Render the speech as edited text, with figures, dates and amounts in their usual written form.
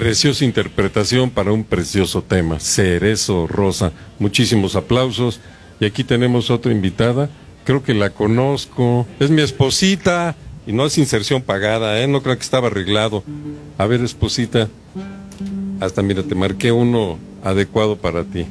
Preciosa interpretación para un precioso tema, Cerezo Rosa. Muchísimos aplausos. Y aquí tenemos otra invitada, creo que la conozco, es mi esposita, y no es inserción pagada, no creo que estaba arreglado. A ver, esposita, hasta mira, te marqué uno adecuado para ti.